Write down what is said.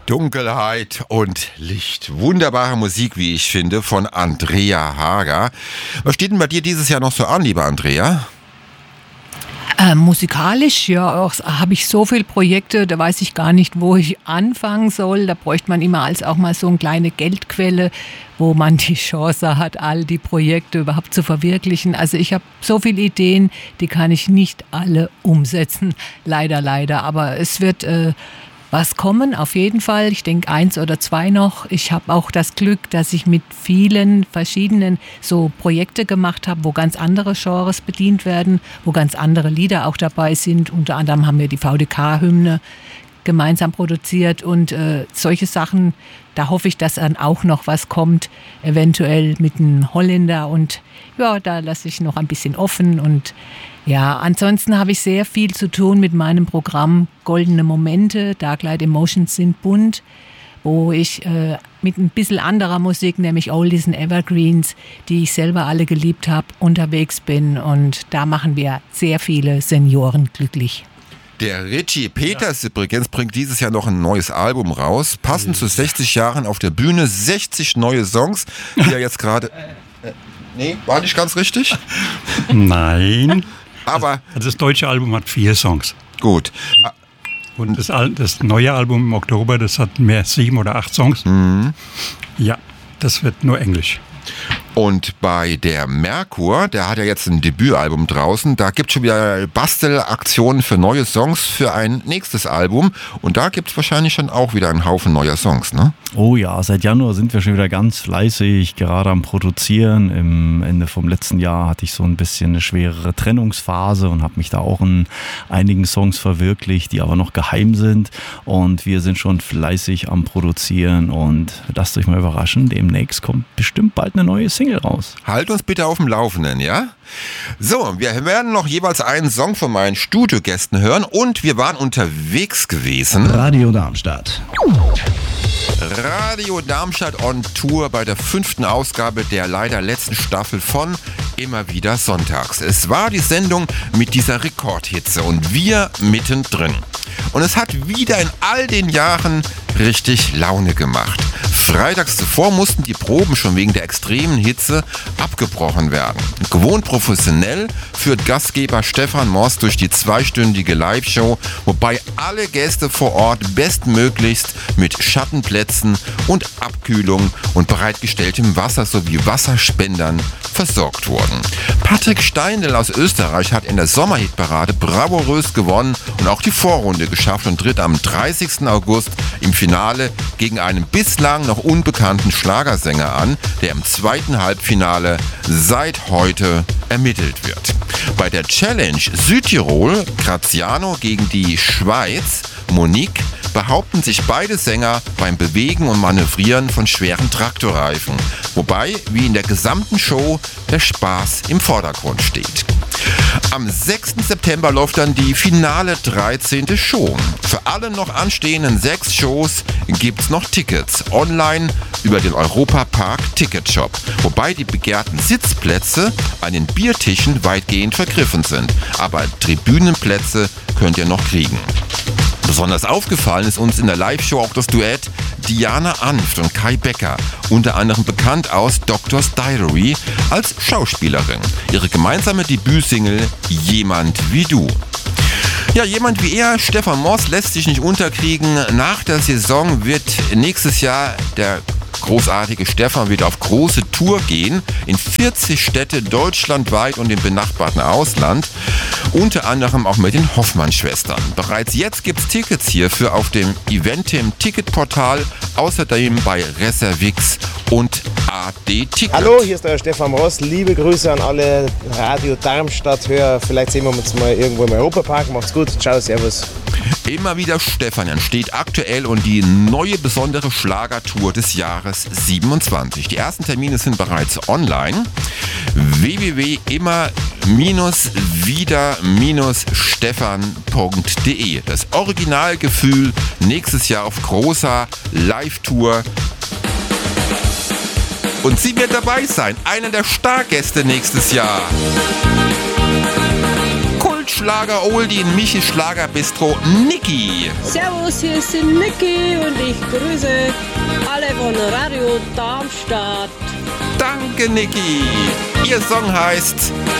Dunkelheit und Licht. Wunderbare Musik, wie ich finde, von Andrea Hager. Was steht denn bei dir dieses Jahr noch so an, liebe Andrea? Musikalisch, ja, habe ich so viele Projekte, da weiß ich gar nicht, wo ich anfangen soll. Da bräuchte man immer als auch mal so eine kleine Geldquelle, wo man die Chance hat, all die Projekte überhaupt zu verwirklichen. Also ich habe so viele Ideen, die kann ich nicht alle umsetzen, leider. Aber es wird was kommen, auf jeden Fall. Ich denke 1 oder 2 noch. Ich habe auch das Glück, dass ich mit vielen verschiedenen so Projekte gemacht habe, wo ganz andere Genres bedient werden, wo ganz andere Lieder auch dabei sind. Unter anderem haben wir die VDK-Hymne gemeinsam produziert und solche Sachen, da hoffe ich, dass dann auch noch was kommt, eventuell mit einem Holländer und ja, da lasse ich noch ein bisschen offen und ja, ansonsten habe ich sehr viel zu tun mit meinem Programm Goldene Momente, Darklight Emotions sind bunt, wo ich mit ein bisschen anderer Musik, nämlich Oldies and Evergreens, die ich selber alle geliebt habe, unterwegs bin und da machen wir sehr viele Senioren glücklich. Der Richie Peters übrigens bringt dieses Jahr noch ein neues Album raus. Passend zu 60 Jahren auf der Bühne, 60 neue Songs, die er jetzt gerade... nee, war nicht ganz richtig? Nein. Aber das deutsche Album hat 4 Songs. Gut. Und das neue Album im Oktober, das hat mehr 7 oder 8 Songs. Mhm. Ja, das wird nur Englisch. Und bei der Merkur, der hat ja jetzt ein Debütalbum draußen, da gibt es schon wieder Bastelaktionen für neue Songs für ein nächstes Album. Und da gibt es wahrscheinlich schon auch wieder einen Haufen neuer Songs, ne? Oh ja, seit Januar sind wir schon wieder ganz fleißig, gerade am Produzieren. Im Ende vom letzten Jahr hatte ich so ein bisschen eine schwerere Trennungsphase und habe mich da auch in einigen Songs verwirklicht, die aber noch geheim sind. Und wir sind schon fleißig am Produzieren und lasst euch mal überraschen, demnächst kommt bestimmt bald eine neue Single raus. Halt uns bitte auf dem Laufenden, ja? So, wir werden noch jeweils einen Song von meinen Studiogästen hören und wir waren unterwegs gewesen. Radio Darmstadt. Radio Darmstadt on Tour bei der 5. Ausgabe der leider letzten Staffel von Immer wieder sonntags. Es war die Sendung mit dieser Rekordhitze und wir mittendrin. Und es hat wieder in all den Jahren richtig Laune gemacht. Freitags zuvor mussten die Proben schon wegen der extremen Hitze abgebrochen werden. Gewohnt professionell führt Gastgeber Stefan Moss durch die 2-stündige Live-Show, wobei alle Gäste vor Ort bestmöglichst mit Schattenplätzen und Abkühlung und bereitgestelltem Wasser sowie Wasserspendern versorgt wurden. Patrick Steindl aus Österreich hat in der Sommerhitparade bravourös gewonnen und auch die Vorrunde geschafft und tritt am 30. August im Finale gegen einen bislang noch unbekannten Schlagersänger an, der im 2. Halbfinale seit heute ermittelt wird. Bei der Challenge Südtirol, Graziano gegen die Schweiz, Monique, behaupten sich beide Sänger beim Bewegen und Manövrieren von schweren Traktorreifen. Wobei, wie in der gesamten Show, der Spaß im Vordergrund steht. Am 6. September läuft dann die finale 13. Show. Für alle noch anstehenden 6 Shows gibt's noch Tickets online über den Europa-Park Ticketshop, wobei die begehrten Sitzplätze an den Biertischen weitgehend vergriffen sind, aber Tribünenplätze könnt ihr noch kriegen. Besonders aufgefallen ist uns in der Live-Show auch das Duett Diana Anft und Kai Becker, unter anderem bekannt aus Doctor's Diary als Schauspielerin. Ihre gemeinsame Debütsingle Jemand wie du. Ja, jemand wie er, Stefan Moss, lässt sich nicht unterkriegen. Nach der Saison wird nächstes Jahr der großartige Stefan wieder auf große Tour gehen, in 40 Städte deutschlandweit und im benachbarten Ausland, unter anderem auch mit den Hoffmann-Schwestern. Bereits jetzt gibt es Tickets hierfür auf dem Eventim-Ticketportal, außerdem bei Reservix und AD Ticket. Hallo, hier ist der Stefan Moss. Liebe Grüße an alle Radio Darmstadt-Hörer. Vielleicht sehen wir uns mal irgendwo im Europapark. Macht's gut. Ciao, servus. Immer wieder Stefan entsteht aktuell und die neue besondere Schlagertour des Jahres 27. Die ersten Termine sind bereits online. www.immer-wieder-stefan.de. Das Originalgefühl nächstes Jahr auf großer Live-Tour. Und sie wird dabei sein, einer der Stargäste nächstes Jahr. Goldschlager Oldie in Michis Schlagerbistro, Niki. Servus, hier ist die Niki und ich grüße alle von Radio Darmstadt. Danke, Niki. Ihr Song heißt